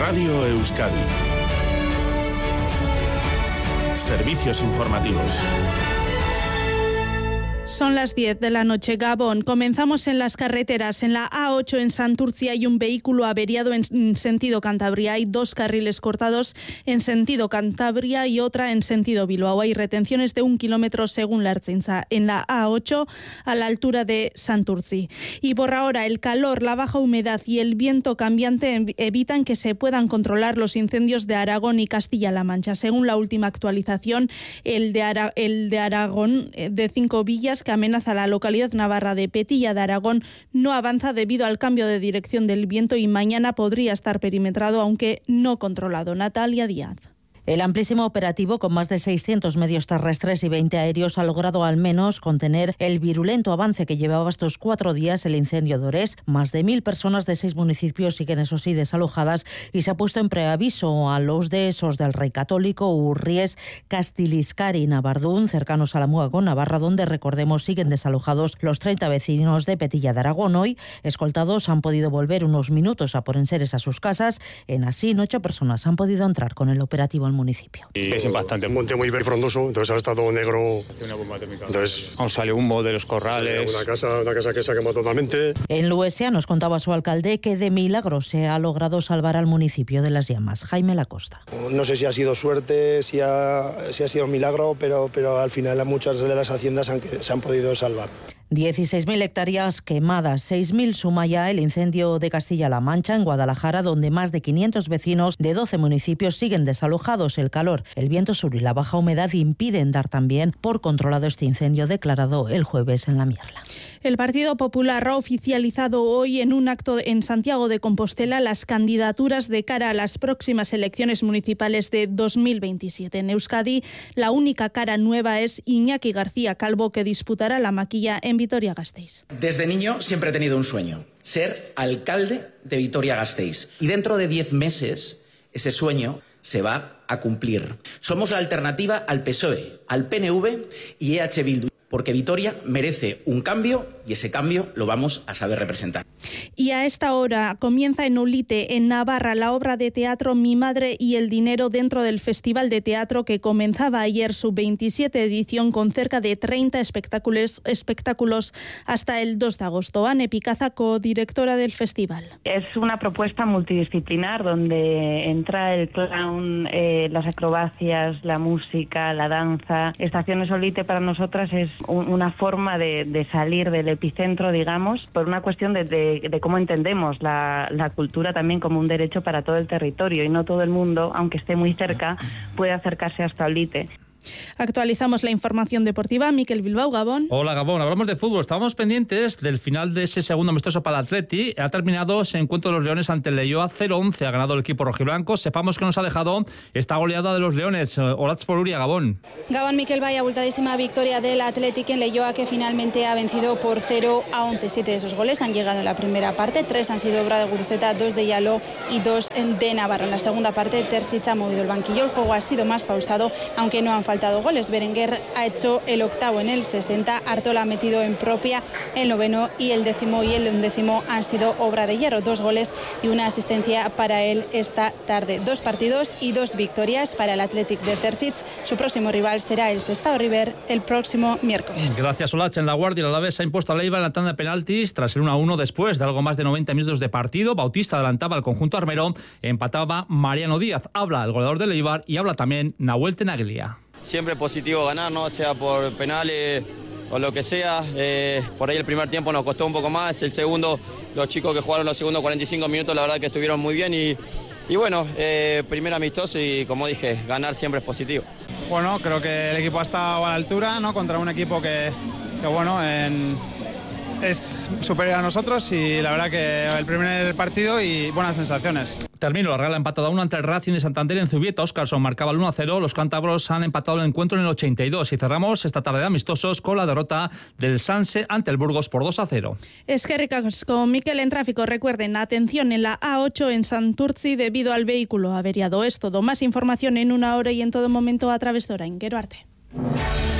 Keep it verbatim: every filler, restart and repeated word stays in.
Radio Euskadi. Servicios informativos. Son las diez de la noche, Gabón. Comenzamos en las carreteras. En la A ocho en Santurtzi hay un vehículo averiado en sentido Cantabria. Hay dos carriles cortados en sentido Cantabria y otra en sentido Bilbao. Hay retenciones de un kilómetro según la Ertzaintza en la A ocho a la altura de Santurtzi. Y por ahora el calor, la baja humedad y el viento cambiante evitan que se puedan controlar los incendios de Aragón y Castilla-La Mancha. Según la última actualización, el de, Ara- el de Aragón de Cinco Villas, que amenaza la localidad navarra de Petilla de Aragón, no avanza debido al cambio de dirección del viento y mañana podría estar perimetrado, aunque no controlado. Natalia Díaz. El amplísimo operativo, con más de seiscientos medios terrestres y veinte aéreos, ha logrado al menos contener el virulento avance que llevaba estos cuatro días el incendio de Orés. Más de mil personas de seis municipios siguen, eso sí, desalojadas y se ha puesto en preaviso a los dehesas del Rey Católico, Urries, Castiliscari y Navardún, cercanos a la Muga con Navarra, donde, recordemos, siguen desalojados los treinta vecinos de Petilla de Aragón. Hoy, escoltados, han podido volver unos minutos a por enseres a sus casas. En Asín, ocho personas han podido entrar con el operativo al municipio. Y es impactante. Un monte muy frondoso, entonces ahora está todo negro. Una bomba térmica. Entonces, aún sale humo de los corrales. Una casa, una casa que se ha quemado totalmente. En Luesia nos contaba su alcalde que de milagro se ha logrado salvar al municipio de las llamas. Jaime Lacosta. No sé si ha sido suerte, si ha, si ha sido milagro, pero, pero al final muchas de las haciendas han, se han podido salvar. dieciséis mil hectáreas quemadas, seis mil suma ya el incendio de Castilla-La Mancha en Guadalajara, donde más de quinientos vecinos de doce municipios siguen desalojados. El calor, el viento sur y la baja humedad impiden dar también por controlado este incendio declarado el jueves en La Mierla. El Partido Popular ha oficializado hoy en un acto en Santiago de Compostela las candidaturas de cara a las próximas elecciones municipales de dos mil veintisiete. En Euskadi, la única cara nueva es Iñaki García Calvo, que disputará la maquilla en Vitoria-Gasteiz. Desde niño siempre he tenido un sueño, ser alcalde de Vitoria-Gasteiz. Y dentro de diez meses ese sueño se va a cumplir. Somos la alternativa al P S O E, al P N V y E H Bildu, porque Vitoria merece un cambio y ese cambio lo vamos a saber representar. Y a esta hora comienza en Olite, en Navarra, la obra de teatro Mi Madre y el Dinero dentro del Festival de Teatro, que comenzaba ayer su veintisiete edición con cerca de treinta espectáculos, espectáculos hasta el dos de agosto. Ane Picaza, codirectora del festival. Es una propuesta multidisciplinar donde entra el clown, eh, las acrobacias, la música, la danza. Estaciones Olite para nosotras es un, una forma de, de salir del epicentro, digamos, por una cuestión de, de, de cómo entendemos la, la cultura también como un derecho para todo el territorio, y no todo el mundo, aunque esté muy cerca, puede acercarse hasta Olite. Actualizamos la información deportiva. Miquel Bilbao, Gabón. Hola, Gabón. Hablamos de fútbol. Estábamos pendientes del final de ese segundo amistoso para el Atleti. Ha terminado ese encuentro de los Leones ante el Leioa cero once. Ha ganado el equipo rojiblanco. Sepamos que nos ha dejado esta goleada de los Leones. Olatz Foruria, Gabón. Gabón, Miquel, vaya abultadísima victoria del Athletic en Leioa, que finalmente ha vencido por cero a once. Siete de esos goles han llegado en la primera parte. Tres han sido obra de Guruceta, dos de Yaló y dos de Navarro. En la segunda parte, Terzic ha movido el banquillo. El juego ha sido más pausado, aunque no han faltado goles. Berenguer ha hecho el octavo en el sesenta, Artola ha metido en propia el noveno y el décimo y el undécimo han sido obra de Hierro. Dos goles y una asistencia para él esta tarde. Dos partidos y dos victorias para el Athletic de Terzic. Su próximo rival será el Sestao River el próximo miércoles. Gracias, Olach. En La Guardia, el Alavés ha impuesto a Leiva en la tanda de penaltis tras el uno a uno después de algo más de noventa minutos de partido. Bautista adelantaba al conjunto armero, empataba Mariano Díaz. Habla el goleador de Leibar y habla también Nahuel Tenaglia. Siempre positivo ganar, ¿no? Sea por penales o lo que sea. Eh, por ahí el primer tiempo nos costó un poco más. El segundo, los chicos que jugaron los segundos cuarenta y cinco minutos, la verdad que estuvieron muy bien. Y, y bueno, eh, primer amistoso y como dije, ganar siempre es positivo. Bueno, creo que el equipo ha estado a la altura, ¿no? Contra un equipo que, que bueno, en, es superior a nosotros y la verdad que el primer partido y buenas sensaciones. Termino, la Real ha empatado a uno ante el Racing de Santander en Zubieta. Óscarson marcaba el uno a cero. Los cántabros han empatado el encuentro en el ochenta y dos. Y cerramos esta tarde de amistosos con la derrota del Sanse ante el Burgos por dos a cero. Es que ricasco, Miquel, en tráfico. Recuerden, atención en la A ocho en Santurtzi debido al vehículo averiado. Es todo. Más información en una hora y en todo momento a través de Orain. Gero arte.